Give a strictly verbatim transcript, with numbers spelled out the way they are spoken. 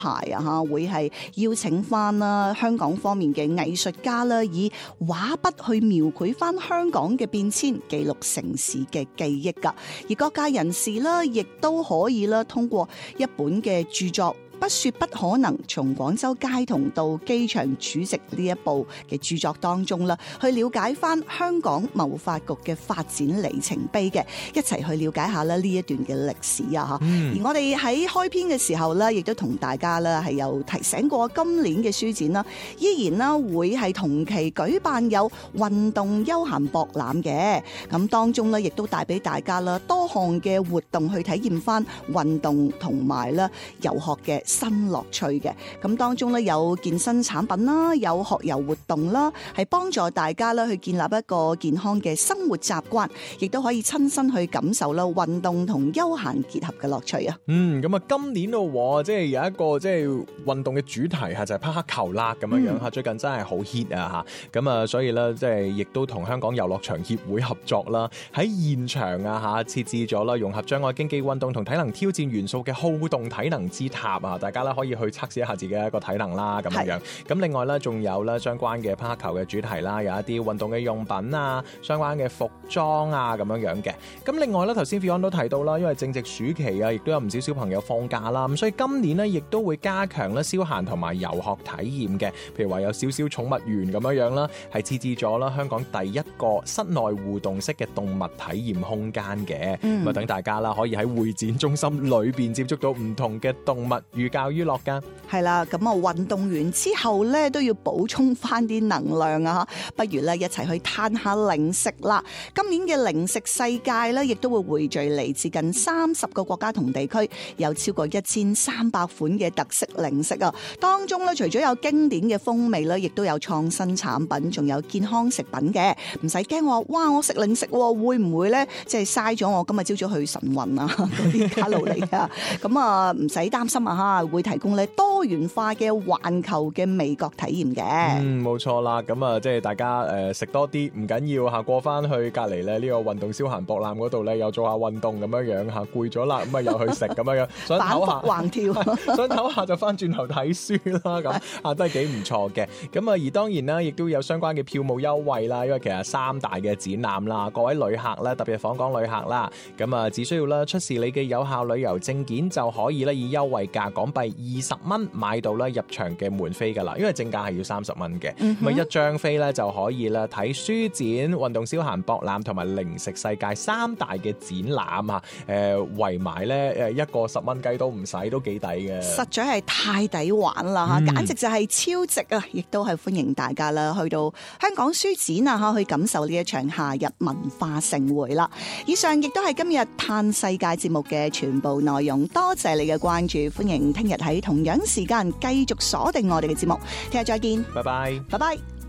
排啊嚇，會係邀請翻啦香港方面嘅藝術家啦，以畫筆去描繪翻香港嘅變遷，記錄城市嘅記憶㗎。而各界人士啦，亦都可以啦，通過一本嘅著作，不說不可能，從廣州街童到機場主席呢一部嘅著作當中啦，去了解翻香港貿發局嘅發展里程碑嘅，一齊去了解下啦呢一段嘅歷史啊！嚇、嗯，而我哋喺開篇嘅時候咧，亦都同大家咧係有提醒過，今年嘅書展啦，依然啦會係同期舉辦有運動休閒博覽嘅，咁當中咧亦都帶俾大家啦多項嘅活動去體驗翻運動同埋咧遊學嘅新樂趣嘅，咁當中咧有健身產品啦，有學遊活動啦，係幫助大家咧去建立一個健康嘅生活習慣，亦都可以親身去感受啦運動同休閒結合嘅樂趣啊！ 嗯，咁啊，今年咯，即係有一個即係運動嘅主題嚇，就係匹克球啦咁樣樣嚇，最近真係好 hit 啊嚇，咁啊，所以咧即係亦都同香港遊樂場協會合作啦，喺現場啊嚇設置咗啦融合障礙競技運動同體能挑戰元素嘅好動體能之塔啊！大家咧可以去測試一下自己嘅一個體能啦，咁樣樣。咁另外咧，仲有咧相關嘅匹克球嘅主題啦，有一啲運動嘅用品啊，相關嘅服裝啊，咁樣樣嘅。咁另外咧，頭先 Fion 都提到啦，因為正值暑期啊，亦都有唔少小朋友放假啦，咁所以今年咧亦都會加強咧消閒同埋遊學體驗嘅。譬如話有少少寵物園咁樣樣啦，係設置咗啦香港第一個室內互動式嘅動物體驗空間嘅。咁啊等大家啦可以喺會展中心裏邊接觸到唔同嘅動物與教於樂噶， 係啦，咁啊運動完之後咧都要補充翻啲能量啊，不如咧一齊去嘆下零食啦。今年嘅零食世界咧，亦都會匯聚嚟自近三十個國家同地區，有超過一千三百款嘅特色零食啊。當中咧除咗有經典嘅風味咧，亦都有創新產品，仲有健康食品嘅。唔使驚話，哇！我食零食會唔會咧即係嘥咗我今日朝早去晨運啊嗰啲卡路里啊？咁啊唔使擔心啊嚇，會提供咧多元化嘅環球嘅味覺體驗嘅。 嗯，冇錯啦。咁啊，即係大家誒食多啲唔緊要嚇，過翻去隔離咧呢個運動消閒博覽嗰度咧，又做下運動咁樣樣嚇，攰咗啦，咁啊又去食咁樣樣，想唞下橫跳， 想唞下就翻轉頭睇書啦，咁啊都係幾唔錯嘅。咁啊而當然啦，亦都有相關嘅票務優惠啦，因為其實三大嘅展覽啦，各位旅客咧，特別係訪港旅客啦，咁啊只需要啦出示你嘅有效旅遊證件就可以咧以優惠價港幣二十蚊買到咧入場嘅門飛噶啦，因為正價係要三十蚊嘅，咁、嗯、啊一張飛咧就可以啦睇書展、運動消閒博覽同埋零食世界三大嘅展覽啊！誒圍埋咧誒一個十蚊雞都唔使，都幾抵嘅， 實在係太抵玩啦嚇，嗯、簡直就係超值啊！亦都係歡迎大家啦去到香港書展啊嚇，去感受呢一場夏日文化盛會啦。以上亦都係今日嘆世界節目嘅全部內容，多謝你嘅關注，歡迎聽日喺同樣時間繼續鎖定我哋嘅節目，聽日再見， 拜拜， 拜拜。